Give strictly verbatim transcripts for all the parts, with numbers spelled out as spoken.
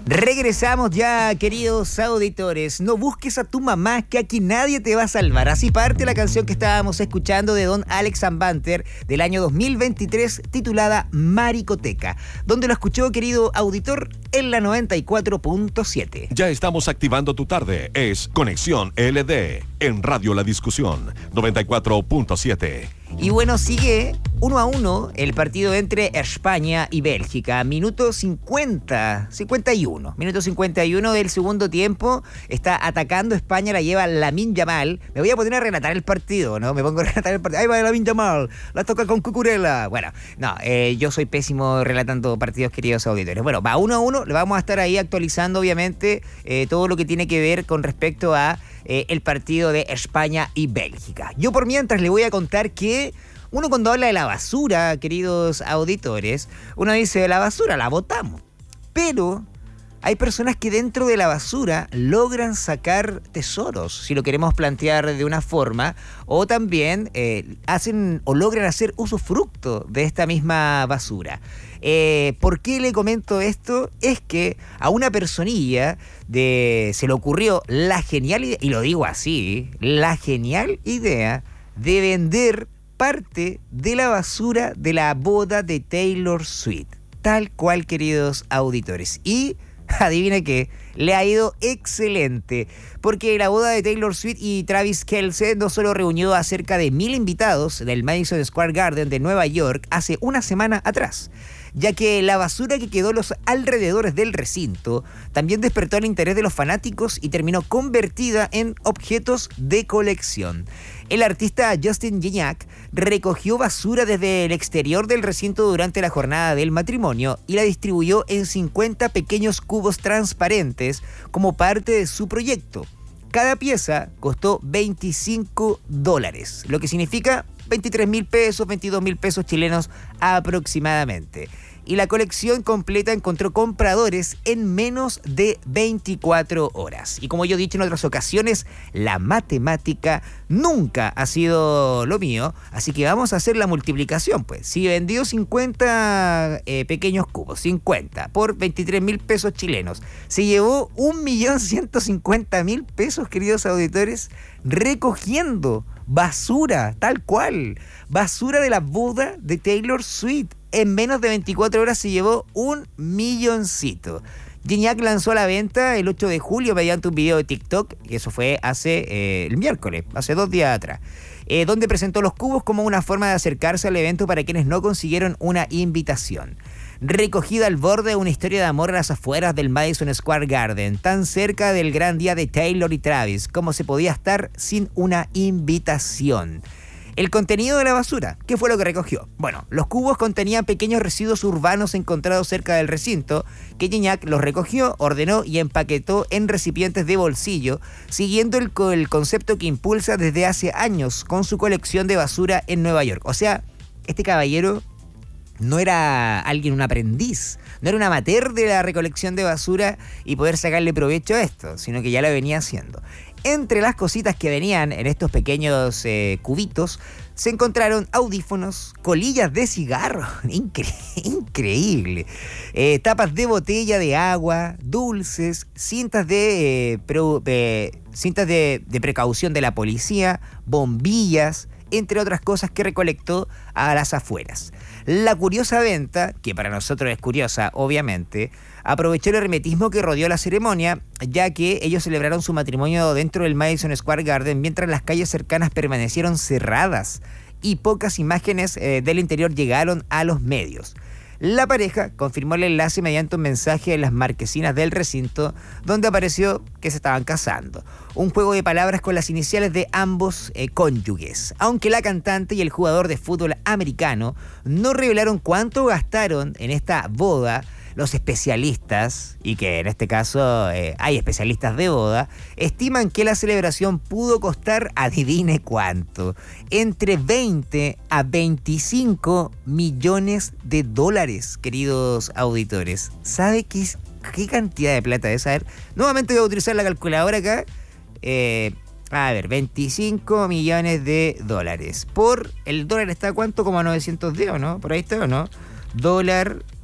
Regresamos ya, queridos auditores. No busques a tu mamá, que aquí nadie te va a salvar. Así parte la canción que estábamos escuchando de don Alex Anbanter del año dos mil veintitrés, titulada Maricoteca. ¿Dónde lo escuchó, querido auditor? En la noventa y cuatro punto siete. Ya estamos activando tu tarde. Es Conexión L D en Radio La Discusión noventa y cuatro punto siete. Y bueno, sigue uno a uno el partido entre España y Bélgica. Minuto cincuenta, cincuenta y uno. Minuto cincuenta y uno del segundo tiempo. Está atacando España, la lleva Lamine Yamal. Me voy a poner a relatar el partido, ¿no? Me pongo a relatar el partido. Ahí va Lamine Yamal, la toca con Cucurella. Bueno, no, eh, yo soy pésimo relatando partidos, queridos auditores. Bueno, va uno a uno. Le vamos a estar ahí actualizando, obviamente, eh, todo lo que tiene que ver con respecto a eh, el partido de España y Bélgica. Yo por mientras le voy a contar que uno cuando habla de la basura, queridos auditores, uno dice, la basura la botamos. Pero hay personas que dentro de la basura logran sacar tesoros, si lo queremos plantear de una forma, o también eh, hacen o logran hacer usufructo de esta misma basura. Eh, ¿Por qué le comento esto? Es que a una personilla de, se le ocurrió la genial idea, y lo digo así, la genial idea de vender parte de la basura de la boda de Taylor Swift. Tal cual, queridos auditores. Y adivina qué, le ha ido excelente, porque la boda de Taylor Swift y Travis Kelce no solo reunió a cerca de mil invitados del Madison Square Garden de Nueva York hace una semana atrás, ya que la basura que quedó a los alrededores del recinto también despertó el interés de los fanáticos y terminó convertida en objetos de colección. El artista Justin Gignac recogió basura desde el exterior del recinto durante la jornada del matrimonio y la distribuyó en cincuenta pequeños cubos transparentes como parte de su proyecto. Cada pieza costó veinticinco dólares, lo que significa veintitrés mil pesos, veintidós mil pesos chilenos aproximadamente. Y la colección completa encontró compradores en menos de veinticuatro horas. Y como yo he dicho en otras ocasiones, la matemática nunca ha sido lo mío, así que vamos a hacer la multiplicación, pues. Si vendió cincuenta eh, pequeños cubos, cincuenta por veintitrés mil pesos chilenos, se llevó un millón ciento cincuenta mil pesos, queridos auditores, recogiendo basura, tal cual, basura de la boda de Taylor Swift. En menos de veinticuatro horas se llevó un milloncito. Gignac lanzó a la venta el ocho de julio mediante un video de TikTok, y eso fue hace eh, el miércoles, hace dos días atrás, eh, donde presentó los cubos como una forma de acercarse al evento para quienes no consiguieron una invitación. Recogida al borde de una historia de amor a las afueras del Madison Square Garden, tan cerca del gran día de Taylor y Travis, como se podía estar sin una invitación. El contenido de la basura, ¿qué fue lo que recogió? Bueno, los cubos contenían pequeños residuos urbanos encontrados cerca del recinto, que Gignac los recogió, ordenó y empaquetó en recipientes de bolsillo, siguiendo el, el concepto que impulsa desde hace años con su colección de basura en Nueva York. O sea, este caballero no era alguien, un aprendiz, no era un amateur de la recolección de basura y poder sacarle provecho a esto, sino que ya lo venía haciendo. Entre las cositas que venían en estos pequeños eh, cubitos, se encontraron audífonos, colillas de cigarro, incre- increíble, eh, tapas de botella de agua, dulces, cintas de, eh, pro, eh, cintas de, de precaución de la policía, bombillas, entre otras cosas que recolectó a las afueras. La curiosa venta, que para nosotros es curiosa, obviamente, aprovechó el hermetismo que rodeó la ceremonia, ya que ellos celebraron su matrimonio dentro del Madison Square Garden mientras las calles cercanas permanecieron cerradas y pocas imágenes eh, del interior llegaron a los medios. La pareja confirmó el enlace mediante un mensaje en las marquesinas del recinto, donde apareció que se estaban casando. Un juego de palabras con las iniciales de ambos eh, cónyuges. Aunque la cantante y el jugador de fútbol americano no revelaron cuánto gastaron en esta boda, los especialistas, y que en este caso eh, hay especialistas de boda, estiman que la celebración pudo costar, adivine cuánto, entre veinte a veinticinco millones de dólares, queridos auditores. ¿Sabe qué, qué cantidad de plata es? A ver, nuevamente voy a utilizar la calculadora acá. Eh, a ver, veinticinco millones de dólares. Por el dólar está, ¿cuánto? Como novecientos diez, ¿o no? Por ahí está, ¿o no? Dólar...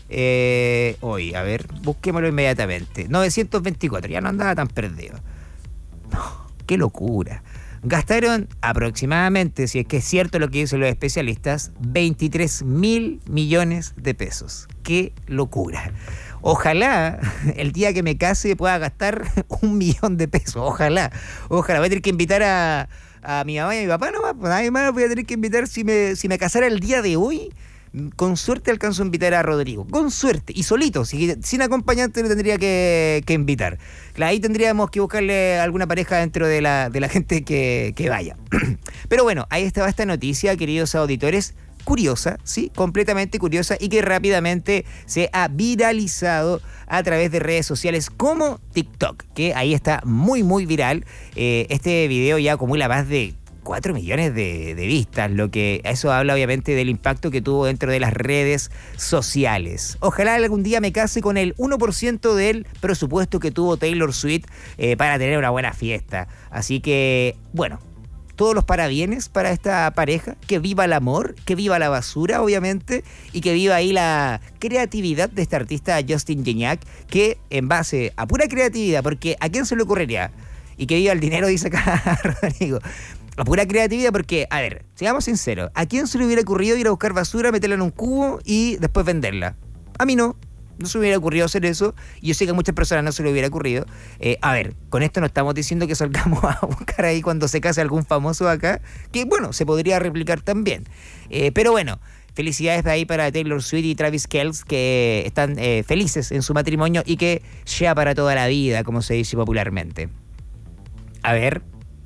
Eh, hoy, a ver, busquémoslo inmediatamente. novecientos veinticuatro, ya no andaba tan perdido. No, qué locura. Gastaron aproximadamente, si es que es cierto lo que dicen los especialistas, veintitrés mil millones de pesos. ¡Qué locura! Ojalá el día que me case pueda gastar un millón de pesos. Ojalá. Ojalá. Voy a tener que invitar a, a mi mamá y a mi papá nomás. Pues nadie más voy a tener que invitar si me, si me casara el día de hoy. Con suerte alcanzo a invitar a Rodrigo. Con suerte. Y solito. Si, sin acompañante lo tendría que, que invitar. Claro, ahí tendríamos que buscarle alguna pareja dentro de la, de la gente que, que vaya. Pero bueno, ahí estaba esta noticia, queridos auditores. Curiosa, sí, completamente curiosa y que rápidamente se ha viralizado a través de redes sociales como TikTok, que ahí está muy, muy viral. Eh, este video ya acumula más de cuatro millones de, de vistas, lo que eso habla obviamente del impacto que tuvo dentro de las redes sociales. Ojalá algún día me case con el uno por ciento del presupuesto que tuvo Taylor Swift eh, para tener una buena fiesta. Así que, bueno, todos los parabienes para esta pareja, que viva el amor, que viva la basura, obviamente, y que viva ahí la creatividad de este artista Justin Gignac, que en base a pura creatividad, porque ¿a quién se le ocurriría? Y que viva el dinero, dice acá Rodrigo. A pura creatividad, porque, a ver, seamos sinceros, ¿a quién se le hubiera ocurrido ir a buscar basura, meterla en un cubo y después venderla? A mí no. No se me hubiera ocurrido hacer eso, y yo sé que a muchas personas no se le hubiera ocurrido. Eh, a ver, con esto no estamos diciendo que salgamos a buscar ahí cuando se case algún famoso acá, que bueno, se podría replicar también. Eh, pero bueno, felicidades de ahí para Taylor Swift y Travis Kelce, que están eh, felices en su matrimonio y que sea para toda la vida, como se dice popularmente. A ver,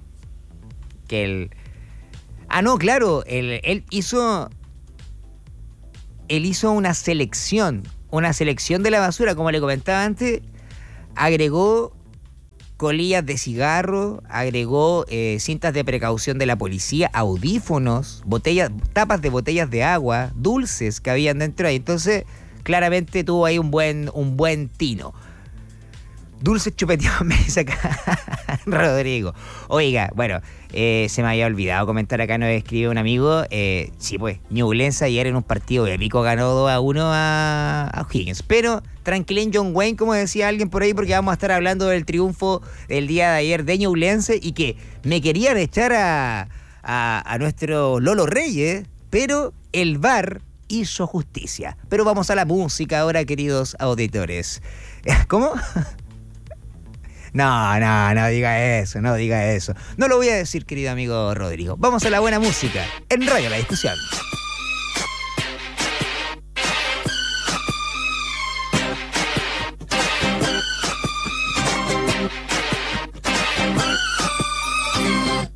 que el... Ah, no, claro, él, él hizo... Él hizo una selección, una selección de la basura, como le comentaba antes, agregó colillas de cigarro, agregó eh, cintas de precaución de la policía, audífonos, botellas, tapas de botellas de agua, dulces que habían dentro ahí. Entonces, claramente tuvo ahí un buen, un buen tino. Dulces chupeteados, me dice acá Rodrigo. Oiga, bueno, eh, se me había olvidado comentar acá, nos escribe un amigo. Eh, sí, pues, Ñublense ayer en un partido épico ganó dos a uno a, a O'Higgins. Pero tranquilen John Wayne, como decía alguien por ahí, porque vamos a estar hablando del triunfo del día de ayer de Ñublense y que me querían echar a, a, a nuestro Lolo Reyes, pero el V A R hizo justicia. Pero vamos a la música ahora, queridos auditores. ¿Cómo? No, no, no diga eso, no diga eso. No lo voy a decir, querido amigo Rodrigo. Vamos a la buena música en Radio La Discusión.